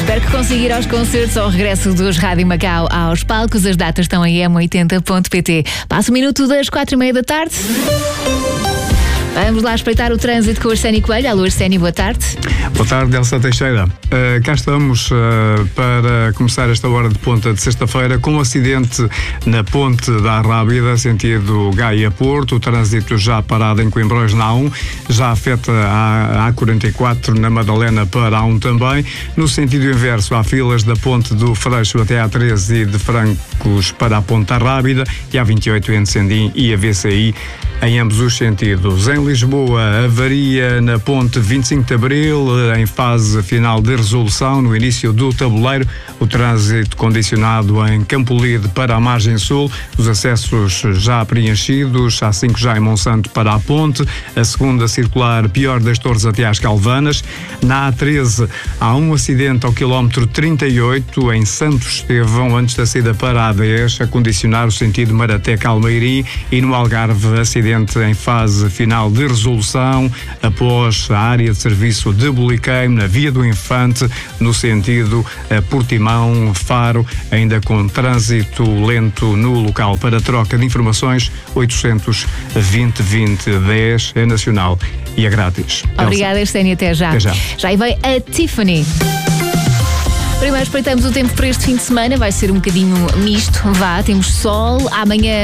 Espero que consiga ir aos concertos ao regresso dos Rádio Macau aos palcos. As datas estão em m80.pt. Passa o minuto das 4h30 da tarde. Vamos lá espreitar o trânsito com o Arsénio Coelho. Alô, Arsénio, boa tarde. Boa tarde, Elsa Teixeira. Cá estamos para começar esta hora de ponta de sexta-feira com um acidente na Ponte da Rábida, sentido Gaia-Porto. O trânsito já parado em Coimbrões na A1, já afeta a A44 na Madalena para a A1 também. No sentido inverso, há filas da Ponte do Freixo até a A13 e de Francos para a Ponte da Rábida e a A28 entre Sendim e a VCI em ambos os sentidos. Em Lisboa, avaria na Ponte 25 de Abril, em fase final de resolução, no início do tabuleiro. O trânsito condicionado em Campolide para a margem sul, os acessos já preenchidos, a 5 já em Monsanto para a ponte, a segunda circular pior das Torres até às Calvanas. Na A13 há um acidente ao quilómetro 38 em Santo Estevão, antes da saída para a A10, a condicionar o sentido Maraté-Calmeirim, e no Algarve, acidente em fase final de resolução após a área de serviço de Buliqueime, na Via do Infante, no sentido Portimão, Faro, ainda com trânsito lento no local. Para troca de informações, 820-2010 é nacional e é grátis. Obrigada, Arsénio, até já. Até já. Já aí vem a Tiffany. Primeiro espreitamos o tempo para este fim de semana, vai ser um bocadinho misto, temos sol, amanhã